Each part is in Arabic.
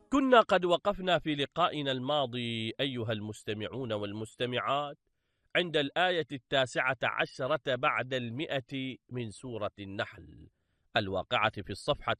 كنا قد وقفنا في لقائنا الماضي أيها المستمعون والمستمعات عند الآية 19 بعد 100 من سورة النحل، الواقعة في الصفحة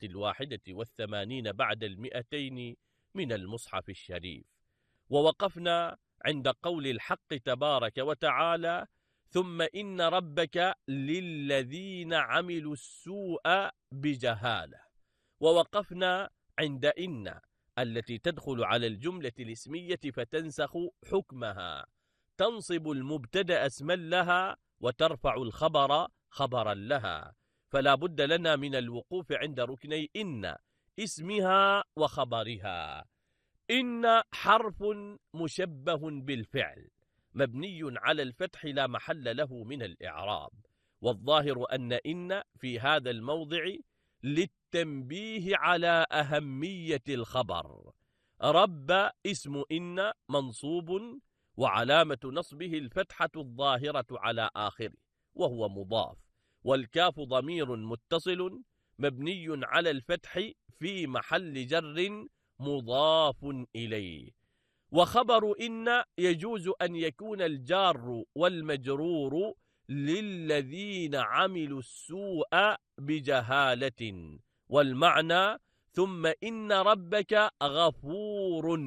81 بعد 200 من المصحف الشريف. ووقفنا عند قول الحق تبارك وتعالى: ثم إن ربك للذين عملوا السوء بجهالة. ووقفنا عند إن التي تدخل على الجملة الاسمية فتنسخ حكمها، تنصب المبتدأ اسما لها وترفع الخبر خبرا لها، فلا بد لنا من الوقوف عند ركني إن اسمها وخبرها. إن حرف مشبه بالفعل مبني على الفتح لا محل له من الإعراب، والظاهر أن إن في هذا الموضع للتنبيه على أهمية الخبر. رب اسم إن منصوب وعلامة نصبه الفتحة الظاهرة على آخره وهو مضاف، والكاف ضمير متصل مبني على الفتح في محل جر مضاف إليه. وخبر إن يجوز أن يكون الجار والمجرور للذين عملوا السوء بجهالة، والمعنى ثم إن ربك غفور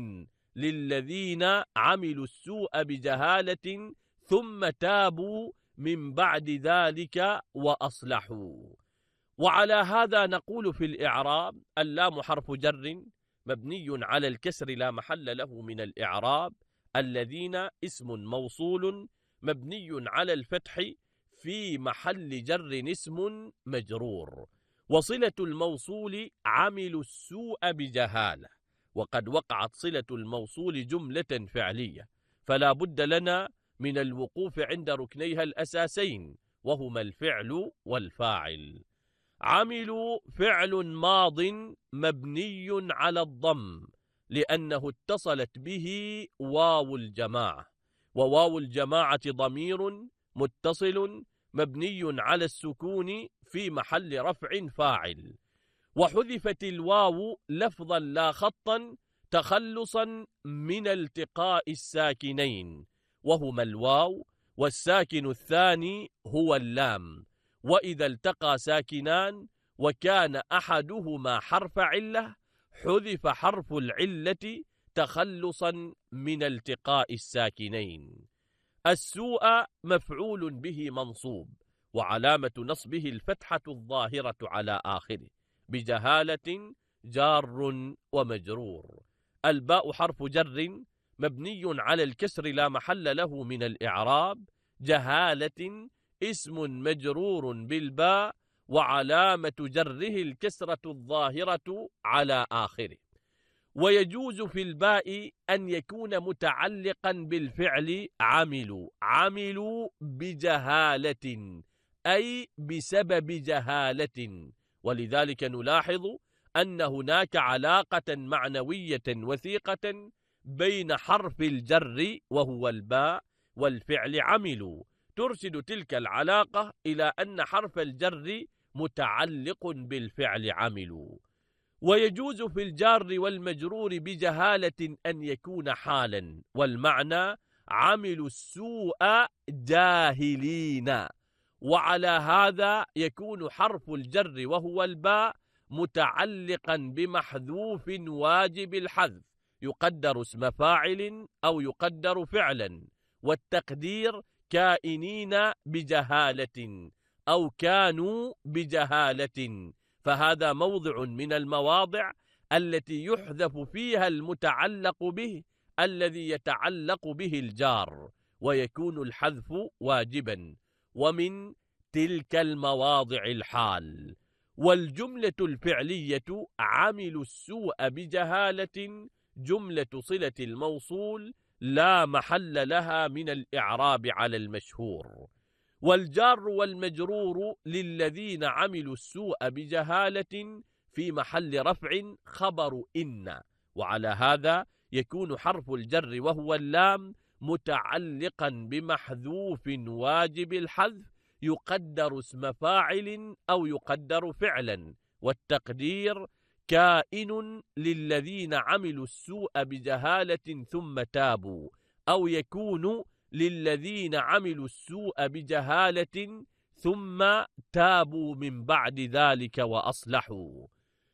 للذين عملوا السوء بجهالة ثم تابوا من بعد ذلك وأصلحوا. وعلى هذا نقول في الإعراب: اللام حرف جر مبني على الكسر لا محل له من الإعراب، الذين اسم موصول مبني على الفتح في محل جر اسم مجرور، وصلة الموصول عملوا السوء بجهالة، وقد وقعت صلة الموصول جملة فعلية، فلا بد لنا من الوقوف عند ركنيها الأساسين وهما الفعل والفاعل. عملوا فعل ماض مبني على الضم لأنه اتصلت به واو الجماعة، وواو الجماعة ضمير متصل مبني على السكون في محل رفع فاعل، وحذفت الواو لفظا لا خطا تخلصا من التقاء الساكنين وهما الواو والساكن الثاني هو اللام، وإذا التقى ساكنان وكان أحدهما حرف علة حذف حرف العلة تخلصا من التقاء الساكنين. السوء مفعول به منصوب وعلامة نصبه الفتحة الظاهرة على آخره، بجهالة جار ومجرور. الباء حرف جر مبني على الكسر لا محل له من الإعراب، جهالة اسم مجرور بالباء وعلامة جره الكسرة الظاهرة على آخره. ويجوز في الباء أن يكون متعلقا بالفعل عملوا بجهالة أي بسبب جهالة، ولذلك نلاحظ أن هناك علاقة معنوية وثيقة بين حرف الجر وهو الباء والفعل عملوا، ترشد تلك العلاقة إلى أن حرف الجر متعلق بالفعل عملوا. ويجوز في الجار والمجرور بجهالة أن يكون حالا، والمعنى عملوا السوء جاهلين، وعلى هذا يكون حرف الجر وهو الباء متعلقا بمحذوف واجب الحذف يقدر اسم فاعل أو يقدر فعلا، والتقدير كائنين بجهالة أو كانوا بجهالة، فهذا موضع من المواضع التي يحذف فيها المتعلق به الذي يتعلق به الجار ويكون الحذف واجبا، ومن تلك المواضع الحال. والجملة الفعلية عملوا السوء بجهالة جملة صلة الموصول لا محل لها من الإعراب على المشهور، والجار والمجرور للذين عملوا السوء بجهالة في محل رفع خبر إن، وعلى هذا يكون حرف الجر وهو اللام متعلقا بمحذوف واجب الحذف يقدر اسم فاعل أو يقدر فعلا، والتقدير كائن للذين عملوا السوء بجهالة ثم تابوا، أو يكون للذين عملوا السوء بجهالة ثم تابوا من بعد ذلك وأصلحوا.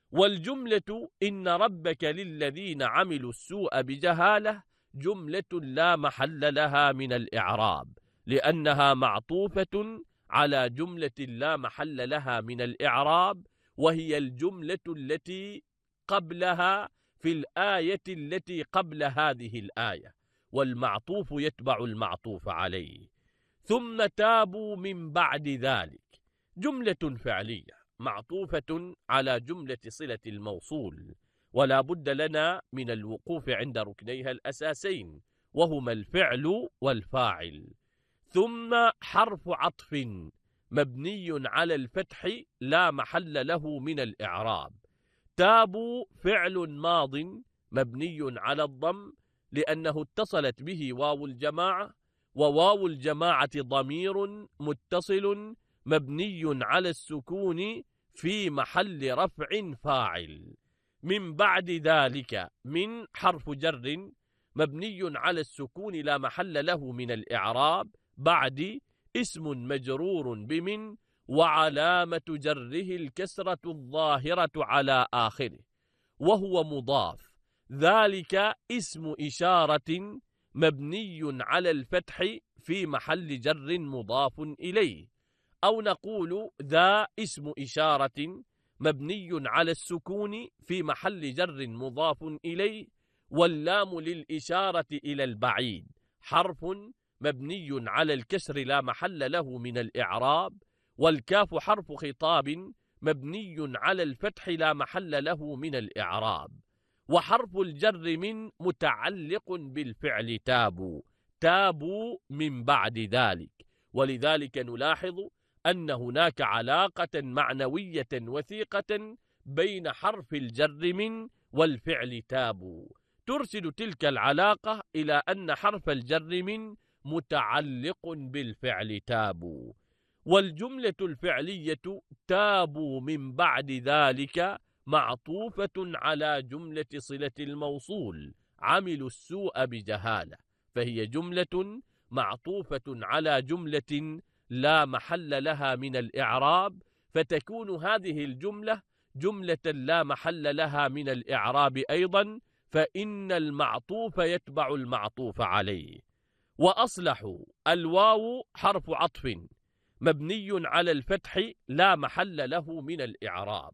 والجملة إن ربك للذين عملوا السوء بجهالة جملة لا محل لها من الإعراب، لأنها معطوفة على جملة لا محل لها من الإعراب، وهي الجملة التي قبلها في الآية التي قبل هذه الآية، والمعطوف يتبع المعطوف عليه. ثم تابوا من بعد ذلك جملة فعلية معطوفة على جملة صلة الموصول، ولا بد لنا من الوقوف عند ركنيها الأساسين، وهما الفعل والفاعل. ثم حرف عطف مبني على الفتح لا محل له من الإعراب. تابوا فعل ماض مبني على الضم لأنه اتصلت به واو الجماعة، وواو الجماعة ضمير متصل مبني على السكون في محل رفع فاعل. من بعد ذلك من حرف جر مبني على السكون لا محل له من الإعراب، بعد اسم مجرور بمن وعلامة جره الكسرة الظاهرة على آخره، وهو مضاف. ذلك اسم إشارة مبني على الفتح في محل جر مضاف إليه، أو نقول ذا اسم إشارة مبني على السكون في محل جر مضاف إليه، واللام للإشارة إلى البعيد حرف مبني على الكسر لا محل له من الإعراب، والكاف حرف خطاب مبني على الفتح لا محل له من الإعراب. وحرف الجر من متعلق بالفعل تابوا، تابوا من بعد ذلك، ولذلك نلاحظ أن هناك علاقة معنوية وثيقة بين حرف الجر من والفعل تابوا، ترسل تلك العلاقة إلى أن حرف الجر من متعلق بالفعل تابوا. والجملة الفعلية تابوا من بعد ذلك معطوفة على جملة صلة الموصول عملوا السوء بجهالة، فهي جملة معطوفة على جملة لا محل لها من الإعراب، فتكون هذه الجملة جملة لا محل لها من الإعراب أيضا، فإن المعطوف يتبع المعطوف عليه. وأصلحوا الواو حرف عطف مبني على الفتح لا محل له من الإعراب.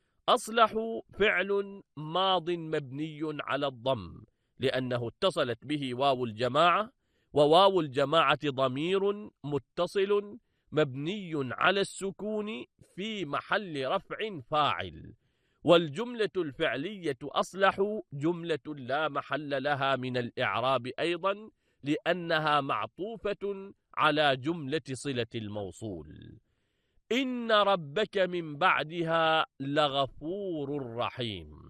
أصلحوا فعل ماض مبني على الضم لأنه اتصلت به واو الجماعة، وواو الجماعة ضمير متصل مبني على السكون في محل رفع فاعل. والجملة الفعلية أصلحوا جملة لا محل لها من الإعراب أيضا، لأنها معطوفة على جملة صلة الموصول. إن ربك من بعدها لغفور رحيم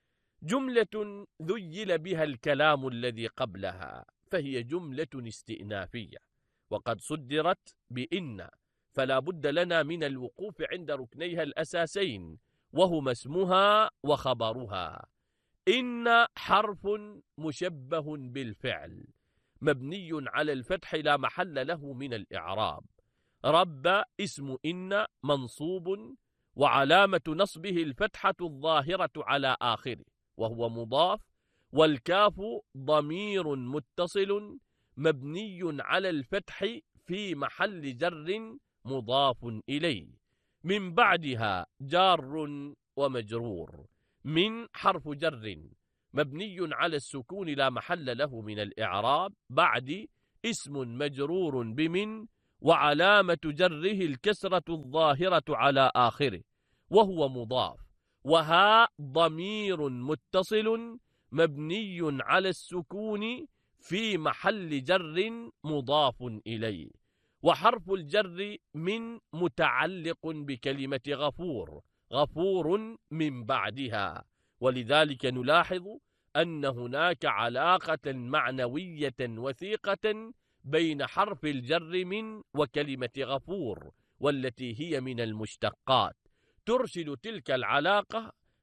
جملة ذيل بها الكلام الذي قبلها، فهي جملة استئنافية وقد صدرت بإن، فلا بد لنا من الوقوف عند ركنيها الأساسين، وهما اسمها وخبرها. إن حرف مشبه بالفعل مبني على الفتح لا محل له من الإعراب. رب اسم إن منصوب وعلامة نصبه الفتحة الظاهرة على آخره وهو مضاف، والكاف ضمير متصل مبني على الفتح في محل جر مضاف إليه. من بعدها جار ومجرور. من حرف جر مبني على السكون لا محل له من الإعراب، بعد اسم مجرور بمن وعلامة جره الكسرة الظاهرة على آخره وهو مضاف، وها ضمير متصل مبني على السكون في محل جر مضاف إليه. وحرف الجر من متعلق بكلمة غفور، غفور من بعدها، ولذلك نلاحظ أن هناك علاقة معنوية وثيقة بين حرف الجر من وكلمة غفور، والتي هي من المشتقات، ترسل تلك العلاقة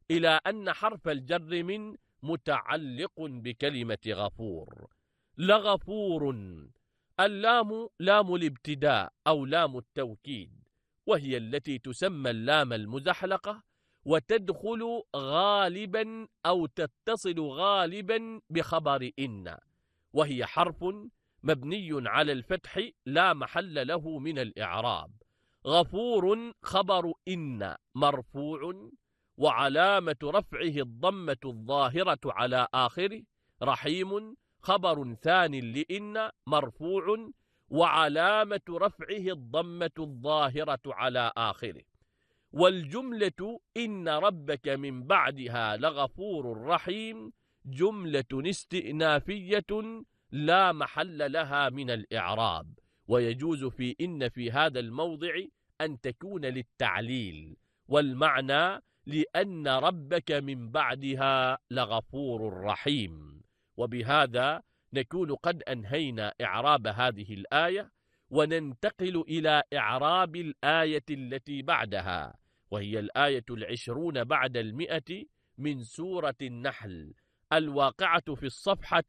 إلى أن حرف الجر من متعلق بكلمة غفور. لغفور، اللام لام الابتداء أو لام التوكيد، وهي التي تسمى اللام المزحلقة، وتدخل غالبا أو تتصل غالبا بخبر إن، وهي حرف مبني على الفتح لا محل له من الإعراب. غفور خبر إن مرفوع، وعلامة رفعه الضمة الظاهرة على آخره. رحيم خبر ثان لإن مرفوع، وعلامة رفعه الضمة الظاهرة على آخره. والجملة إن ربك من بعدها لغفور رحيم جملة استئنافية لا محل لها من الإعراب، ويجوز في إن في هذا الموضع أن تكون للتعليل، والمعنى لأن ربك من بعدها لغفور رحيم. وبهذا نكون قد أنهينا إعراب هذه الآية، وننتقل إلى إعراب الآية التي بعدها، وهي الآية 20 بعد 100 من سورة النحل، الواقعة في الصفحة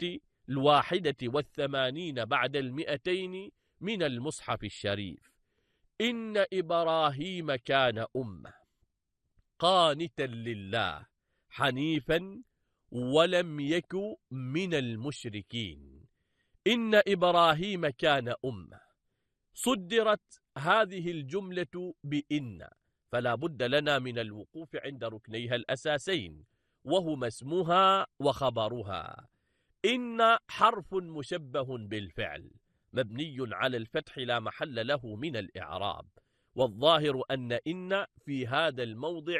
81 بعد 200 من المصحف الشريف. إن إبراهيم كان أمة قانتا لله حنيفا ولم يك من المشركين. إن إبراهيم كان أمة. صدرت هذه الجملة بإن، فلا بد لنا من الوقوف عند ركنيها الأساسين، وهما اسمها وخبرها. إن حرف مشبه بالفعل مبني على الفتح لا محل له من الإعراب، والظاهر أن إن في هذا الموضع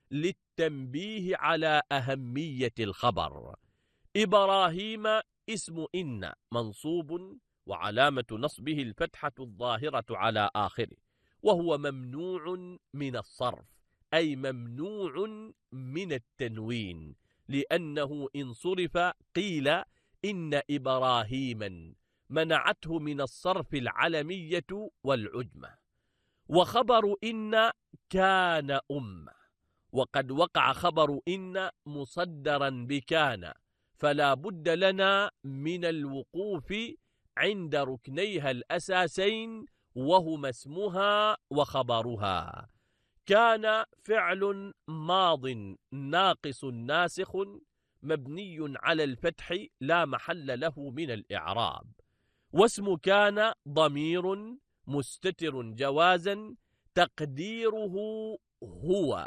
للتنبيه على أهمية الخبر. إبراهيم اسم إن منصوب، وعلامة نصبه الفتحة الظاهرة على آخره، وهو ممنوع من الصرف، أي ممنوع من التنوين، لأنه إن صرف قيل إن إبراهيما منعته من الصرف العلمية والعجمة. وخبر إن كان أمة، وقد وقع خبر إن مصدرا بكان، فلا بد لنا من الوقوف عند ركنيها الأساسين، وهما اسمها وخبرها. كان فعل ماض ناقص ناسخ مبني على الفتح لا محل له من الإعراب، واسم كان ضمير مستتر جوازا تقديره هو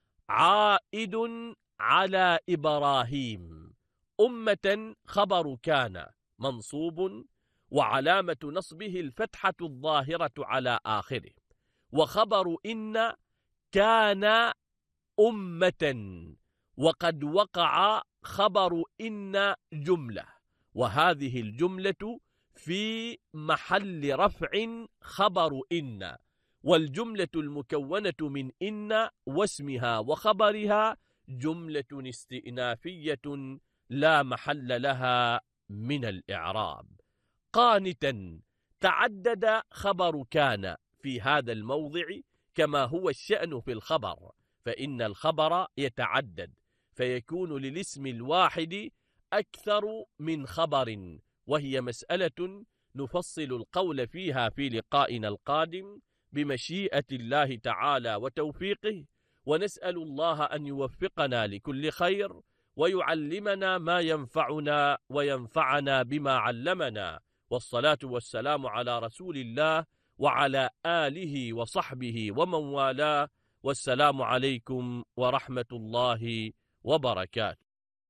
عائد على إبراهيم. أمة خبر كان منصوب، وعلامة نصبه الفتحة الظاهرة على آخره. وخبر إن كان أمة، وقد وقع خبر إن جملة، وهذه الجملة في محل رفع خبر إن، والجملة المكونة من إن واسمها وخبرها جملة استئنافية لا محل لها من الإعراب. قانتا تعدد خبر كان في هذا الموضع كما هو الشأن في الخبر، فإن الخبر يتعدد فيكون للاسم الواحد أكثر من خبر، وهي مسألة نفصل القول فيها في لقائنا القادم بمشيئة الله تعالى وتوفيقه، ونسأل الله أن يوفقنا لكل خير، ويعلمنا ما ينفعنا وينفعنا بما علمنا، والصلاة والسلام على رسول الله وعلى آله وصحبه ومن والاه، والسلام عليكم ورحمة الله وبركاته.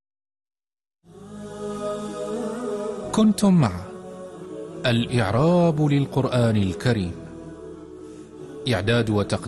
كنتم مع الإعراب للقرآن الكريم، إعداد وتقديم